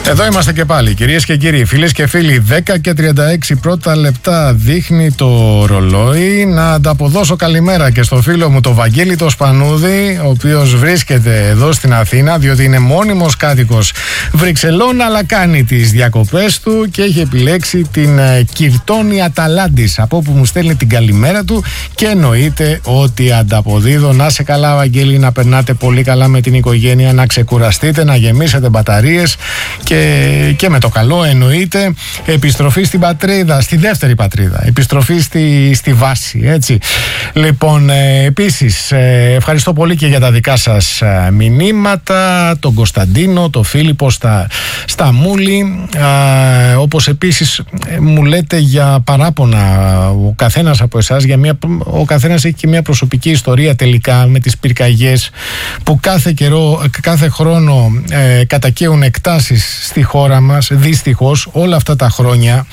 Εδώ είμαστε και πάλι, κυρίες και κύριοι, φίλες και φίλοι. 10 και 36 πρώτα λεπτά δείχνει το ρολόι. Να ανταποδώσω καλημέρα και στο φίλο μου το Βαγγέλη το Σπανούδη, ο οποίος βρίσκεται εδώ στην Αθήνα, διότι είναι μόνιμος κάτοικος Βρυξελών, αλλά κάνει τις διακοπές του και έχει επιλέξει την Κυρτώνη Αταλάντης, από όπου μου στέλνει την καλημέρα του και εννοείται ότι ανταποδίδω. Να σε καλά, Βαγγέλη, να περνάτε πολύ καλά με την οικογένεια, να ξεκουραστείτε, να γεμίσετε μπαταρίες και με το καλό εννοείται. Επιστροφή στην πατρίδα, στη δεύτερη πατρίδα, επιστροφή στη βάση, έτσι. Λοιπόν, επίσης ευχαριστώ πολύ και για τα δικά σας μηνύματα, τον Κωνσταντίνο, τον Φίλιππο στα Μούλη, όπως επίσης μου λέτε για παράπονα ο καθένας από εσάς, ο καθένας έχει και μια προσωπική ιστορία τελικά με τις πυρκαγιές που κάθε χρόνο κατακαίουν εκτάσεις στη χώρα μας, δυστυχώς όλα αυτά τα χρόνια.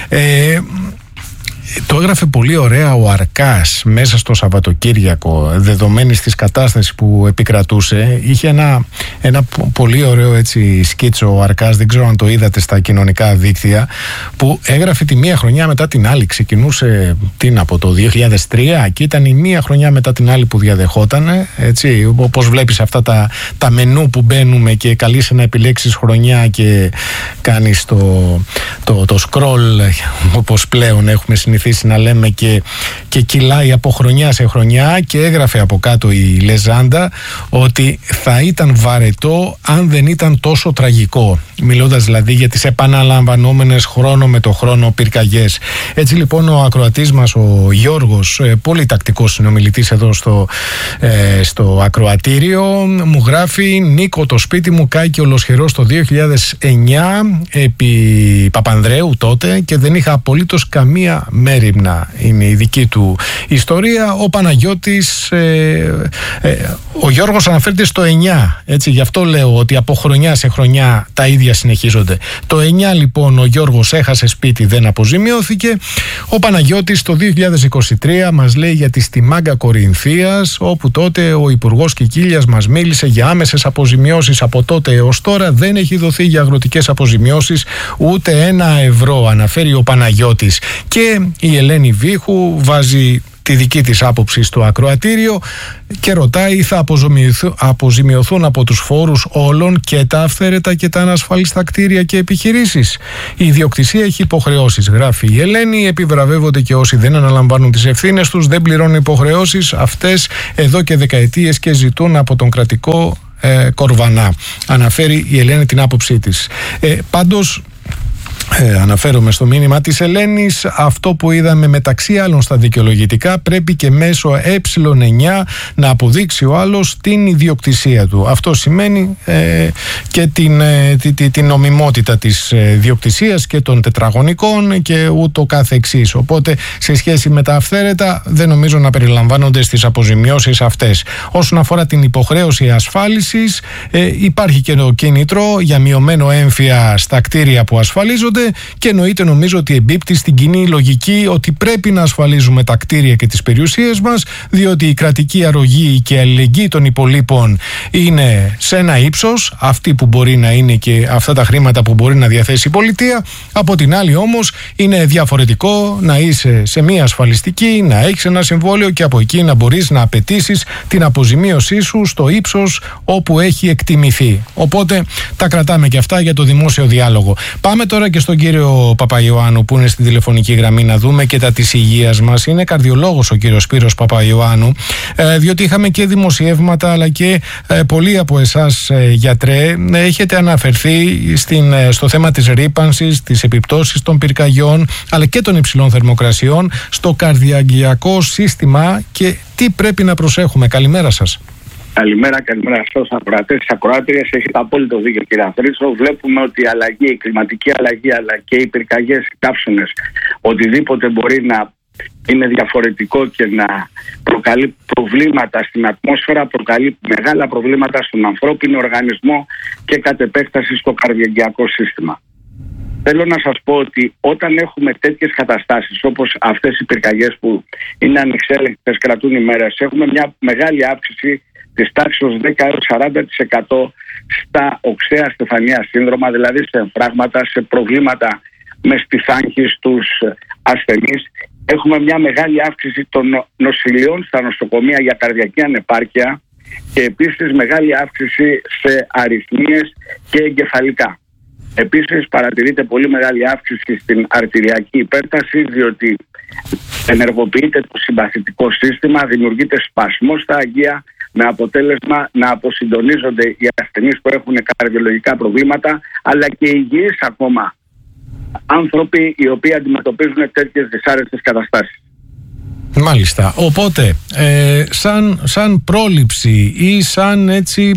Το έγραφε πολύ ωραία ο Αρκάς μέσα στο Σαββατοκύριακο, δεδομένης της κατάστασης που επικρατούσε. Είχε ένα πολύ ωραίο έτσι σκίτσο ο Αρκάς, δεν ξέρω αν το είδατε στα κοινωνικά δίκτυα, που έγραφε τη μία χρονιά μετά την άλλη. Ξεκινούσε από το 2003 και ήταν η μία χρονιά μετά την άλλη που διαδεχόταν, έτσι, όπως βλέπεις αυτά τα μενού που μπαίνουμε και καλείσαι να επιλέξεις χρονιά και κάνεις το scroll, όπως πλέον έχουμε συνηθίσει να λέμε, και κυλάει από χρονιά σε χρονιά, και έγραφε από κάτω η Λεζάντα ότι θα ήταν βαρετό αν δεν ήταν τόσο τραγικό, μιλώντας δηλαδή για τις επαναλαμβανόμενες χρόνο με το χρόνο πυρκαγιές. Έτσι λοιπόν ο ακροατής μας ο Γιώργος, πολύ τακτικός συνομιλητής εδώ στο ακροατήριο, μου γράφει: Νίκο, το σπίτι μου κάηκε ολοσχερός το 2009 επί Παπανδρέου τότε και δεν είχα απολύτως καμία μέριμνα. Είναι η δική του ιστορία. Ο Παναγιώτης, ο Γιώργος αναφέρεται στο 9, έτσι, γι' αυτό λέω ότι από χρονιά σε χρονιά τα ίδια συνεχίζονται. Το 9 λοιπόν ο Γιώργος έχασε σπίτι, δεν αποζημιώθηκε. Ο Παναγιώτης το 2023 μας λέει για τη Στιμάγκα Κορινθίας, όπου τότε ο Υπουργός Κικίλιας μας μίλησε για άμεσες αποζημιώσεις. Από τότε έως τώρα δεν έχει δοθεί για αγροτικές αποζημιώσεις ούτε €1, αναφέρει ο Παναγιώτης. Και η Ελένη Βίχου βάζει τη δική της άποψη στο ακροατήριο και ρωτάει: θα αποζημιωθούν από τους φόρους όλων και τα αυθαίρετα και τα ανασφάλιστα κτίρια και επιχειρήσεις? Η ιδιοκτησία έχει υποχρεώσεις, γράφει η Ελένη. Επιβραβεύονται και όσοι δεν αναλαμβάνουν τις ευθύνες τους, δεν πληρώνουν υποχρεώσεις αυτές εδώ και δεκαετίες και ζητούν από τον κρατικό κορβανά. Αναφέρει η Ελένη την άποψή της. Πάντως, αναφέρομαι στο μήνυμα της Ελένης, αυτό που είδαμε μεταξύ άλλων στα δικαιολογητικά, πρέπει και μέσω ε9 να αποδείξει ο άλλος την ιδιοκτησία του. Αυτό σημαίνει και την νομιμότητα της ιδιοκτησίας και των τετραγωνικών και ούτω κάθε εξής. Οπότε σε σχέση με τα αυθαίρετα δεν νομίζω να περιλαμβάνονται στις αποζημιώσεις αυτές. Όσον αφορά την υποχρέωση ασφάλισης, υπάρχει και το κίνητρο για μειωμένο έμφυα στα κτίρια που ασφαλίζονται, και εννοείται, νομίζω ότι εμπίπτει στην κοινή λογική ότι πρέπει να ασφαλίζουμε τα κτίρια και τις περιουσίες μας, διότι η κρατική αρρωγή και η αλληλεγγύη των υπολείπων είναι σε ένα ύψος, αυτή που μπορεί να είναι και αυτά τα χρήματα που μπορεί να διαθέσει η πολιτεία. Από την άλλη όμως είναι διαφορετικό να είσαι σε μια ασφαλιστική, να έχεις ένα συμβόλαιο και από εκεί να μπορείς να απαιτήσεις την αποζημίωσή σου στο ύψος όπου έχει εκτιμηθεί. Οπότε τα κρατάμε και αυτά για το δημόσιο διάλογο. Πάμε τώρα και στον κύριο Παπαϊωάννου που είναι στην τηλεφωνική γραμμή να δούμε και τα της υγείας μας. Είναι καρδιολόγος ο κύριος Σπύρος Παπαϊωάννου, διότι είχαμε και δημοσιεύματα αλλά και πολλοί από εσάς γιατρέ έχετε αναφερθεί στο θέμα της ρύπανσης, τις επιπτώσεις των πυρκαγιών αλλά και των υψηλών θερμοκρασιών στο καρδιαγγειακό σύστημα και τι πρέπει να προσέχουμε. Καλημέρα σας. Καλημέρα στους ακροατές, στις ακροάτριες. Έχετε απόλυτο δίκιο, κύριε Αθρίσο. Βλέπουμε ότι η κλιματική αλλαγή αλλά και οι πυρκαγιές, οι καύσονες, οτιδήποτε μπορεί να είναι διαφορετικό και να προκαλεί προβλήματα στην ατμόσφαιρα, προκαλεί μεγάλα προβλήματα στον ανθρώπινο οργανισμό και κατ' επέκταση στο καρδιαγγειακό σύστημα. Θέλω να σας πω ότι όταν έχουμε τέτοιες καταστάσεις όπως αυτές οι πυρκαγιές που είναι ανεξέλεγκτες, κρατούν ημέρες, έχουμε μια μεγάλη αύξηση της τάξης 10-40% στα οξέα στεφανία σύνδρομα, δηλαδή σε εμφράγματα, σε προβλήματα με στιθάγχη στους ασθενείς. Έχουμε μια μεγάλη αύξηση των νοσηλειών στα νοσοκομεία για καρδιακή ανεπάρκεια και επίσης μεγάλη αύξηση σε αρρυθμίες και εγκεφαλικά. Επίσης παρατηρείται πολύ μεγάλη αύξηση στην αρτηριακή υπέρταση, διότι ενεργοποιείται το συμπαθητικό σύστημα, δημιουργείται σπασμός στα αγεία, με αποτέλεσμα να αποσυντονίζονται οι ασθενείς που έχουν καρδιολογικά προβλήματα, αλλά και υγιείς ακόμα άνθρωποι οι οποίοι αντιμετωπίζουν τέτοιες δυσάρεστες καταστάσεις. Μάλιστα. Οπότε, σαν πρόληψη ή σαν έτσι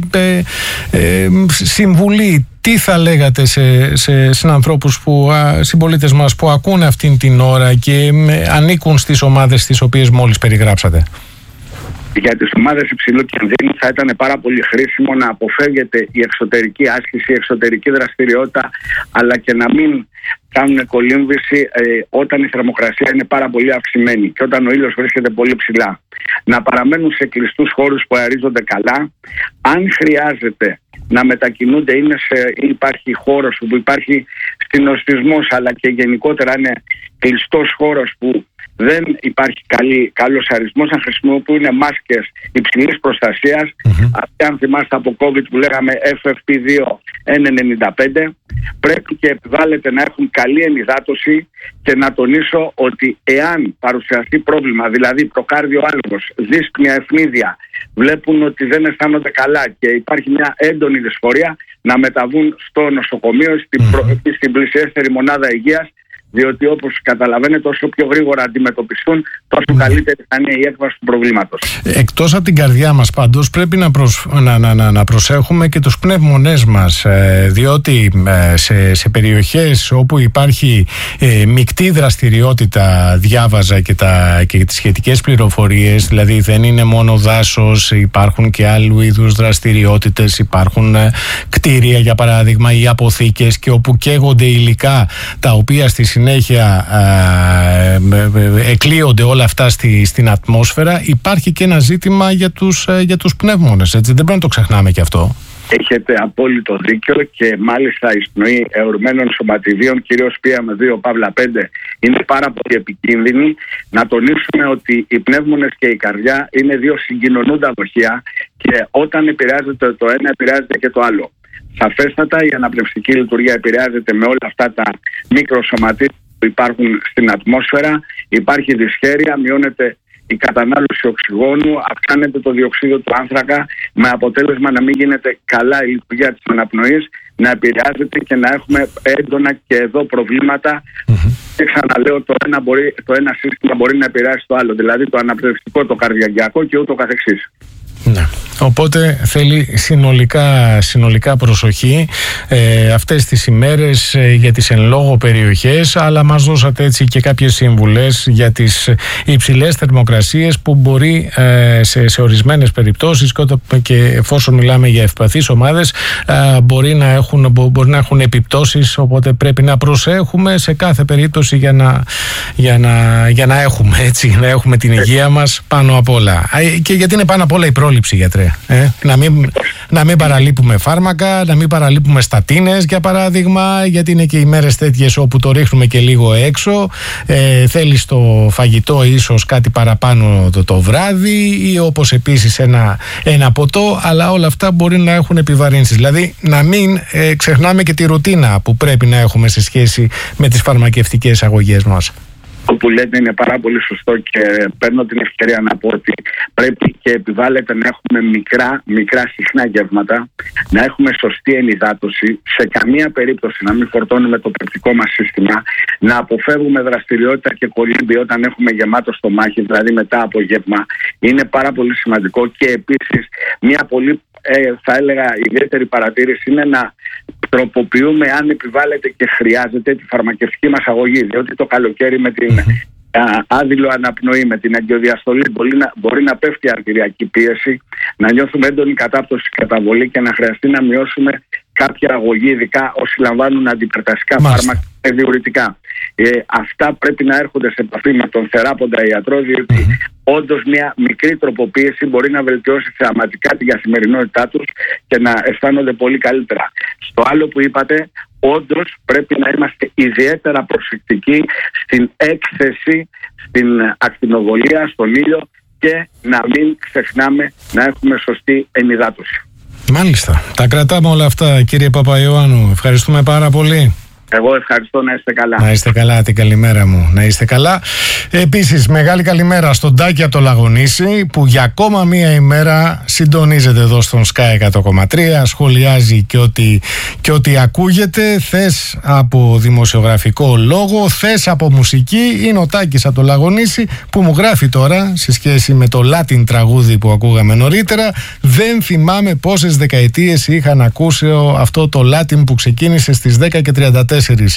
συμβουλή, τι θα λέγατε σε συνανθρώπους, συμπολίτες μας που ακούνε αυτήν την ώρα και ανήκουν στις ομάδες τις οποίες μόλις περιγράψατε? Για τις ομάδες υψηλού κινδύνου θα ήταν πάρα πολύ χρήσιμο να αποφεύγεται η εξωτερική άσκηση, η εξωτερική δραστηριότητα, αλλά και να μην κάνουν κολύμβηση όταν η θερμοκρασία είναι πάρα πολύ αυξημένη και όταν ο ήλιος βρίσκεται πολύ ψηλά. Να παραμένουν σε κλειστούς χώρους που αερίζονται καλά. Αν χρειάζεται να μετακινούνται, υπάρχει χώρος που υπάρχει συνοστισμός, αλλά και γενικότερα είναι κλειστός χώρος που δεν υπάρχει καλός αριθμός, να χρησιμοποιούν μάσκες υψηλής προστασίας. Αυτή, αν θυμάστε από COVID που λέγαμε FFP2 N95, πρέπει και επιβάλλεται να έχουν καλή ενυδάτωση. Και να τονίσω ότι εάν παρουσιαστεί πρόβλημα, δηλαδή προκάρδιο άλγος, δύσπνοια ευνίδια, βλέπουν ότι δεν αισθάνονται καλά και υπάρχει μια έντονη δυσφορία, να μεταβούν στο νοσοκομείο, στην πλησιέστερη μονάδα υγείας, διότι όπως καταλαβαίνετε, όσο πιο γρήγορα αντιμετωπιστούν, τόσο καλύτερη θα είναι η έκβαση του προβλήματος. Εκτός από την καρδιά μας πάντως πρέπει να προσέχουμε και τους πνεύμονές μας, διότι σε περιοχές όπου υπάρχει μεικτή δραστηριότητα, διάβαζα και τις σχετικές πληροφορίες, δηλαδή δεν είναι μόνο δάσος, υπάρχουν και άλλου είδους δραστηριότητες, υπάρχουν κτίρια για παράδειγμα ή αποθήκες, και όπου καίγονται υλικά τα οποία στη συνέχεια εκλείονται όλα αυτά στην ατμόσφαιρα, υπάρχει και ένα ζήτημα για τους πνεύμονες, έτσι, δεν πρέπει να το ξεχνάμε και αυτό. Έχετε απόλυτο δίκιο, και μάλιστα η εισπνοή αιωρημένων σωματιδίων, κυρίως PM2-5, είναι πάρα πολύ επικίνδυνη. Να τονίσουμε ότι οι πνεύμονες και η καρδιά είναι δύο συγκοινωνούντα δοχεία και όταν επηρεάζεται το ένα, επηρεάζεται και το άλλο. Σαφέστατα η αναπνευστική λειτουργία επηρεάζεται με όλα αυτά τα μικροσωματίδια που υπάρχουν στην ατμόσφαιρα. Υπάρχει δυσχέρεια, μειώνεται η κατανάλωση οξυγόνου, αυξάνεται το διοξείδιο του άνθρακα, με αποτέλεσμα να μην γίνεται καλά η λειτουργία της αναπνοής, να επηρεάζεται και να έχουμε έντονα και εδώ προβλήματα. Και ξαναλέω, το ένα σύστημα μπορεί να επηρεάσει το άλλο, δηλαδή το αναπνευστικό, το καρδιακιακό και ούτω καθεξής. Ναι. Οπότε θέλει συνολικά προσοχή αυτές τις ημέρες για τις εν λόγω περιοχές, αλλά μας δώσατε έτσι και κάποιες συμβουλές για τις υψηλές θερμοκρασίες που μπορεί σε ορισμένες περιπτώσεις, και εφόσον μιλάμε για ευπαθείς ομάδες, μπορεί να έχουν επιπτώσεις, οπότε πρέπει να προσέχουμε σε κάθε περίπτωση για να έχουμε την υγεία μας πάνω απ' όλα. Και γιατί είναι πάνω απ' όλα η πρόληψη, γιατρέ. Να μην παραλείπουμε φάρμακα, να μην παραλείπουμε στατίνες για παράδειγμα, γιατί είναι και οι μέρες τέτοιες όπου το ρίχνουμε και λίγο έξω. Θέλει στο φαγητό ίσως κάτι παραπάνω το βράδυ, ή όπως επίσης ένα ποτό, αλλά όλα αυτά μπορεί να έχουν επιβαρύνσεις. Δηλαδή να μην ξεχνάμε και τη ρουτίνα που πρέπει να έχουμε σε σχέση με τις φαρμακευτικές αγωγές μας. Που λέτε είναι πάρα πολύ σωστό, και παίρνω την ευκαιρία να πω ότι πρέπει και επιβάλλεται να έχουμε μικρά συχνά γεύματα, να έχουμε σωστή ενυδάτωση, σε καμία περίπτωση να μην φορτώνουμε το πεπτικό μας σύστημα, να αποφεύγουμε δραστηριότητα και κολύμπη όταν έχουμε γεμάτο στομάχι, δηλαδή μετά από γεύμα. Είναι πάρα πολύ σημαντικό. Και επίσης μια πολύ θα έλεγα ιδιαίτερη παρατήρηση είναι να τροποποιούμε, αν επιβάλλεται και χρειάζεται, τη φαρμακευτική μας αγωγή, διότι το καλοκαίρι με την άδειλο αναπνοή, με την αγκιοδιαστολή μπορεί να πέφτει η αρτηριακή πίεση, να νιώθουμε έντονη κατάπτωση, καταβολή και να χρειαστεί να μειώσουμε κάποια αγωγή, ειδικά όσοι λαμβάνουν αντιπερτασικά φάρμακα και διουρητικά. Αυτά πρέπει να έρχονται σε επαφή με τον θεράποντα ιατρό, διότι όντως μια μικρή τροποποίηση μπορεί να βελτιώσει θεαματικά την καθημερινότητά τους και να αισθάνονται πολύ καλύτερα. Στο άλλο που είπατε, όντως πρέπει να είμαστε ιδιαίτερα προσεκτικοί στην έκθεση, στην ακτινοβολία, στον ήλιο και να μην ξεχνάμε να έχουμε σωστή ενυδάτωση. Μάλιστα. Τα κρατάμε όλα αυτά, κύριε Παπαϊωάννου. Ευχαριστούμε πάρα πολύ. Εγώ ευχαριστώ, να είστε καλά. Να είστε καλά, την καλημέρα μου. Να είστε καλά. Επίσης, μεγάλη καλημέρα στον Τάκη από το Λαγονήσι, που για ακόμα μία ημέρα συντονίζεται εδώ στον Sky 100,3, σχολιάζει και ό,τι ακούγεται. Θες από δημοσιογραφικό λόγο, θες από μουσική. Είναι ο Τάκης από το Λαγονήσι, που μου γράφει τώρα, σε σχέση με το Latin τραγούδι που ακούγαμε νωρίτερα, δεν θυμάμαι πόσες δεκαετίες είχα να ακούσω αυτό το Latin που ξεκίνησε στις 10:34.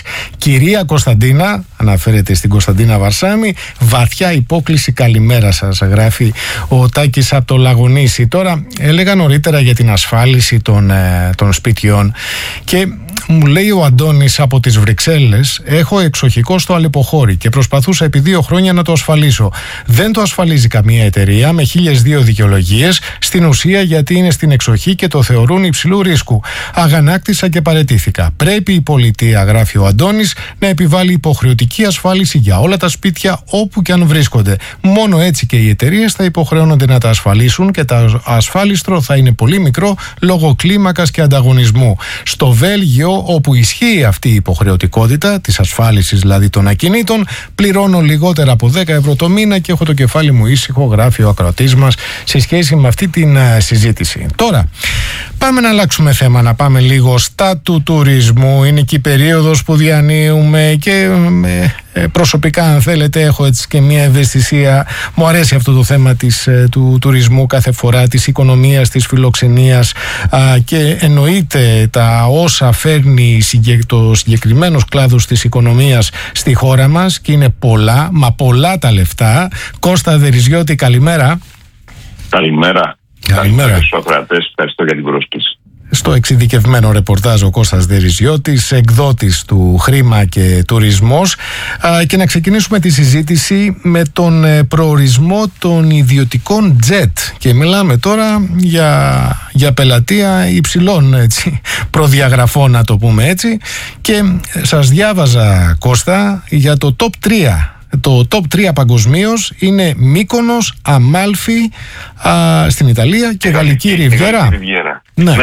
Κυρία Κωνσταντίνα, αναφέρεται στην Κωνσταντίνα Βαρσάμι, βαθιά υπόκληση, καλημέρα σας, γράφει ο Τάκης από το Λαγονήσι. Τώρα έλεγα νωρίτερα για την ασφάλιση των σπιτιών και μου λέει ο Αντώνης από τις Βρυξέλλες, έχω εξοχικό στο Αλεποχώρι και προσπαθούσα επί 2 χρόνια να το ασφαλίσω. Δεν το ασφαλίζει καμία εταιρεία με 1002 δικαιολογίες, στην ουσία γιατί είναι στην εξοχή και το θεωρούν υψηλού ρίσκου. Αγανάκτησα και παραιτήθηκα. Πρέπει η πολιτεία, γράφει ο Αντώνης, να επιβάλλει υποχρεωτική ασφάλιση για όλα τα σπίτια όπου και αν βρίσκονται. Μόνο έτσι και οι εταιρείες θα υποχρεώνονται να τα ασφαλίσουν και το ασφάλιστρο θα είναι πολύ μικρό λόγω κλίμακας και ανταγωνισμού. Στο Βέλγιο, όπου ισχύει αυτή η υποχρεωτικότητα της ασφάλισης δηλαδή των ακινήτων, πληρώνω λιγότερα από 10 ευρώ το μήνα και έχω το κεφάλι μου ήσυχο, γράφει ο ακροατής μας σε σχέση με αυτή την συζήτηση. Τώρα πάμε να αλλάξουμε θέμα, να πάμε λίγο στα του τουρισμού. Είναι και η περίοδος που διανύουμε και προσωπικά, αν θέλετε, έχω έτσι και μια ευαισθησία. Μου αρέσει αυτό το θέμα του τουρισμού κάθε φορά, της οικονομίας, της φιλοξενίας και εννοείται τα όσα φέρνει το συγκεκριμένος κλάδος της οικονομίας στη χώρα μας, και είναι πολλά, μα πολλά τα λεφτά. Κώστα Δεριζιώτη, καλημέρα. Καλημέρα. Καλημέρα. Ευχαριστώ για την πρόσκληση. Στο εξειδικευμένο ρεπορτάζ ο Κώστας Δεριζιώτης, εκδότης του Χρήμα και Τουρισμός, και να ξεκινήσουμε τη συζήτηση με τον προορισμό των ιδιωτικών τζετ, και μιλάμε τώρα για πελατεία υψηλών προδιαγραφών, να το πούμε έτσι, και σας διάβαζα, Κώστα, για το top 3. Το top 3 παγκοσμίως είναι Μύκονος, Αμάλφι στην Ιταλία και Γαλλική Ριβιέρα. Ναι.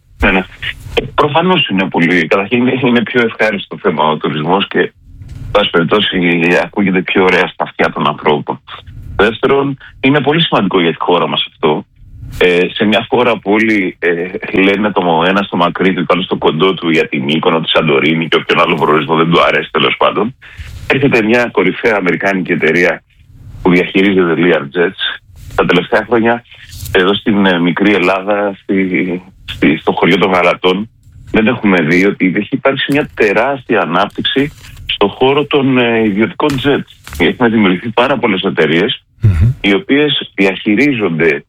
Προφανώς είναι πολύ. Καταρχήν είναι πιο ευχάριστο θέμα ο τουρισμός και, πάση περιπτώσει, ακούγεται πιο ωραία στα αυτιά των ανθρώπων. Δεύτερον, είναι πολύ σημαντικό για τη χώρα μας αυτό. Σε μια χώρα που όλοι λένε το ένα στο μακρύ του, το άλλο στο κοντό του, για την Μύκονο, τη Σαντορίνη και όποιον άλλο προορισμό δεν του αρέσει, τέλος πάντων, έρχεται μια κορυφαία αμερικάνικη εταιρεία που διαχειρίζεται Learjets. Τα τελευταία χρόνια εδώ στην μικρή Ελλάδα, στο χωριό των Γαλατών, δεν έχουμε δει ότι έχει υπάρξει μια τεράστια ανάπτυξη στον χώρο των ιδιωτικών τζετ. Έχουν δημιουργηθεί πάρα πολλές εταιρείες, οι οποίες διαχειρίζονται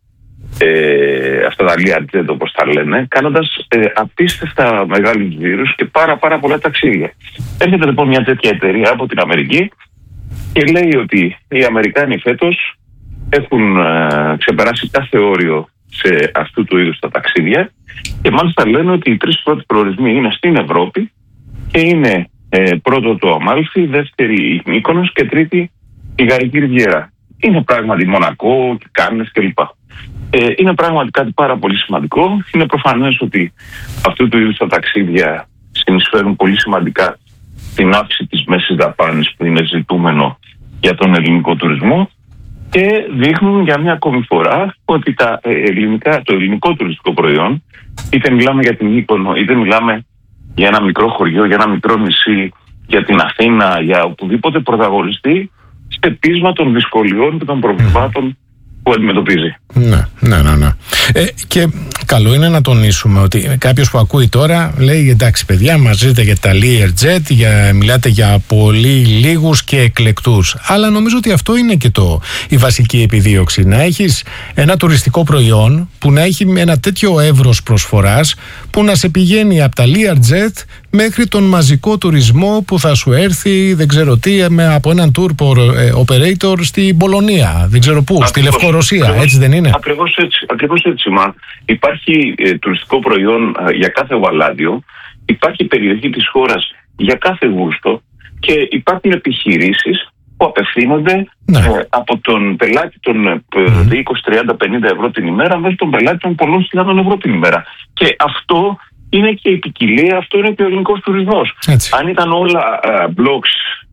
αυτά τα Learjet, όπως τα λένε, κάνοντας απίστευτα μεγάλους γύρους και πάρα πολλά ταξίδια. Έρχεται λοιπόν μια τέτοια εταιρεία από την Αμερική και λέει ότι οι Αμερικάνοι φέτος έχουν ξεπεράσει κάθε όριο σε αυτού του είδους τα ταξίδια, και μάλιστα λένε ότι οι 3 πρώτοι προορισμοί είναι στην Ευρώπη και είναι πρώτο το Αμάλφι, δεύτερη η Μύκονος και τρίτη η Γαλλική Ριβιέρα. Είναι πράγματι Μονακό, Κάνες κλπ. Είναι πράγματι κάτι πάρα πολύ σημαντικό. Είναι προφανές ότι αυτού του είδους τα ταξίδια συνεισφέρουν πολύ σημαντικά στην αύξηση της μέσης δαπάνης που είναι ζητούμενο για τον ελληνικό τουρισμό, και δείχνουν για μια ακόμη φορά ότι το ελληνικό τουριστικό προϊόν, είτε μιλάμε για την Μύκονο, είτε μιλάμε για ένα μικρό χωριό, για ένα μικρό νησί, για την Αθήνα, για οπουδήποτε πρωταγωνιστεί σε πείσμα των δυσκολιών και των προβλημάτων που αντιμετωπίζει. Ναι. Και Καλό είναι να τονίσουμε ότι κάποιος που ακούει τώρα λέει εντάξει παιδιά, μας ζείτε για τα Learjet, μιλάτε για πολύ λίγους και εκλεκτούς, αλλά νομίζω ότι αυτό είναι και η βασική επιδίωξη, να έχεις ένα τουριστικό προϊόν που να έχει ένα τέτοιο εύρος προσφοράς που να σε πηγαίνει από τα Learjet μέχρι τον μαζικό τουρισμό που θα σου έρθει δεν ξέρω τι από έναν tour operator στην Πολωνία, δεν ξέρω πού, στη Λευκορωσία, έτσι δεν είναι? Ακριβώς έτσι. Μα υπάρχει τουριστικό προϊόν για κάθε βαλάδιο, υπάρχει περιοχή της χώρας για κάθε γούστο και υπάρχουν επιχειρήσεις που απευθύνονται από τον πελάτη των 20, 30, 50 ευρώ την ημέρα μέχρι τον πελάτη των πολλών χιλιάδων ευρώ την ημέρα. Και αυτό είναι και η ποικιλία, αυτό είναι και ο ελληνικός τουρισμός. Αν ήταν όλα blogs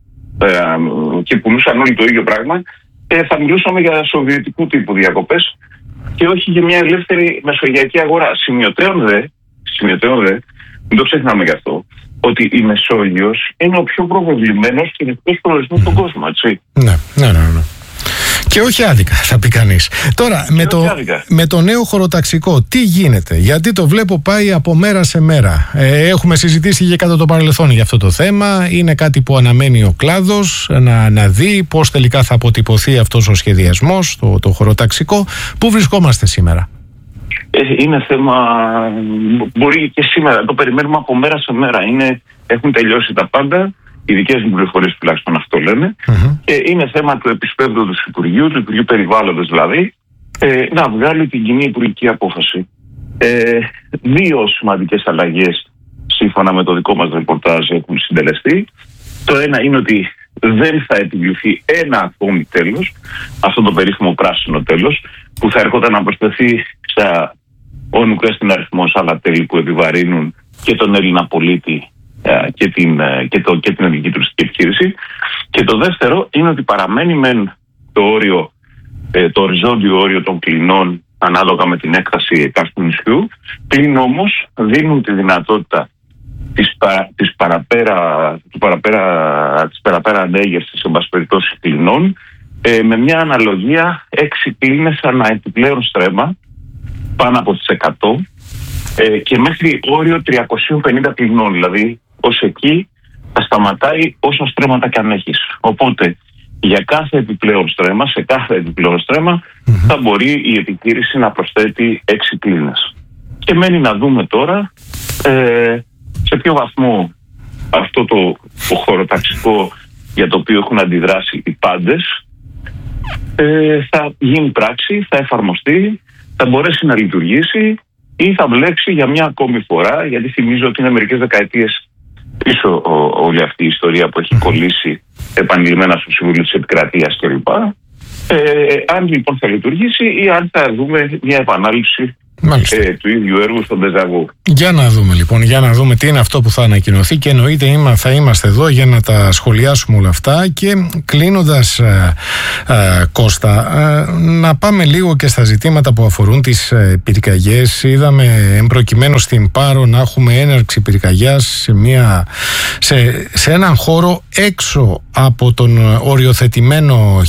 και πουλούσαν όλοι το ίδιο πράγμα, θα μιλούσαμε για σοβιετικού τύπου διακοπές και όχι για μια ελεύθερη μεσογειακή αγορά. Σημειωτέων δε, μην το ξεχνάμε γι' αυτό, ότι η Μεσόγειος είναι ο πιο προβεβλημένος και νεκρός προορισμός στον κόσμο, έτσι. Ναι. Και όχι άδικα, θα πει κανείς. Τώρα, με το νέο χωροταξικό, τι γίνεται? Γιατί το βλέπω πάει από μέρα σε μέρα. Έχουμε συζητήσει και κατά το παρελθόν για αυτό το θέμα. Είναι κάτι που αναμένει ο κλάδος να δει πώς τελικά θα αποτυπωθεί αυτός ο σχεδιασμός, το χωροταξικό. Πού βρισκόμαστε σήμερα? Είναι θέμα, μπορεί και σήμερα, το περιμένουμε από μέρα σε μέρα. Έχουν τελειώσει τα πάντα. Οι δικές μου πληροφορίες τουλάχιστον αυτό λένε. Και είναι θέμα του επισπεύδοντος του Υπουργείου Περιβάλλοντος δηλαδή, να βγάλει την κοινή υπουργική απόφαση. Δύο σημαντικές αλλαγές σύμφωνα με το δικό μας ρεπορτάζ έχουν συντελεστεί. Το ένα είναι ότι δεν θα επιβληθεί ένα ακόμη τέλος, αυτό το περίφημο πράσινο τέλος, που θα έρχονταν να προσθεθεί στα όνουκρα στην αριθμό άλλα τέλη που επιβαρύνουν και τον Έλληνα πολίτη και την ελληνική τουριστική επιχείρηση. Και το δεύτερο είναι ότι παραμένει μεν το οριζόντιο όριο των κλινών ανάλογα με την έκταση εκάστου νησιού, πλην όμως δίνουν τη δυνατότητα της παραπέρα ανέγερσης σε πάση περιπτώσει κλινών με μια αναλογία 6 κλίνες ανά επιπλέον στρέμμα πάνω από τις 100 και μέχρι όριο 350 κλινών, δηλαδή ως εκεί θα σταματάει όσα στρέμματα και αν έχεις. Οπότε για κάθε επιπλέον στρέμμα, σε κάθε επιπλέον στρέμμα θα μπορεί η επιχείρηση να προσθέτει 6 κλίνες. Και μένει να δούμε τώρα σε ποιο βαθμό αυτό το χωροταξικό για το οποίο έχουν αντιδράσει οι πάντες θα γίνει πράξη, θα εφαρμοστεί, θα μπορέσει να λειτουργήσει ή θα μπλέξει για μια ακόμη φορά, γιατί θυμίζω ότι είναι μερικές δεκαετίες πίσω όλη αυτή η ιστορία που έχει κολλήσει επανειλημμένα στο Συμβούλιο της Επικρατείας κλπ. Αν λοιπόν θα λειτουργήσει ή αν θα δούμε μια επανάληψη του ίδιου έργου στον Ντεζαβού. Για να δούμε λοιπόν, για να δούμε τι είναι αυτό που θα ανακοινωθεί και εννοείται θα είμαστε εδώ για να τα σχολιάσουμε όλα αυτά. Και κλείνοντας, Κώστα, να πάμε λίγο και στα ζητήματα που αφορούν τις πυρκαγιές. Είδαμε εμπροκειμένου στην Πάρο να έχουμε έναρξη πυρκαγιάς σε έναν χώρο έξω από τον οριοθετημένο